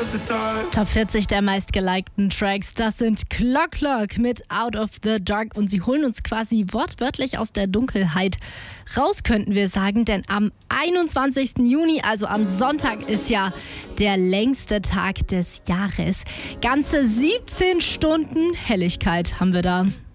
Top 40 der meistgelikten Tracks, das sind Clock Clock mit Out of the Dark und sie holen uns quasi wortwörtlich aus der Dunkelheit raus, könnten wir sagen, denn am 21. Juni, also am Sonntag, ist ja der längste Tag des Jahres. Ganze 17 Stunden Helligkeit haben wir da.